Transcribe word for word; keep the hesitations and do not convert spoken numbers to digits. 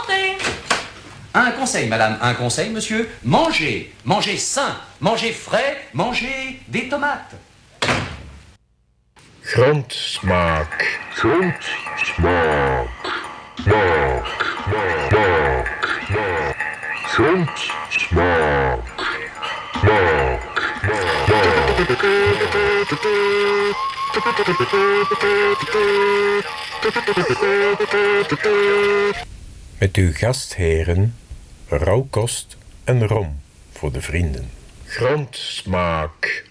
Entrez. Un conseil, madame, un conseil, monsieur. Mangez, mangez sain, mangez frais, mangez des tomates. Grondsmaak. Grondsmaak. Smaak. Smaak. Smaak. Grondsmaak. Smaak. Met uw gastheren, rauwkost en rom voor de vrienden. Grondsmaak.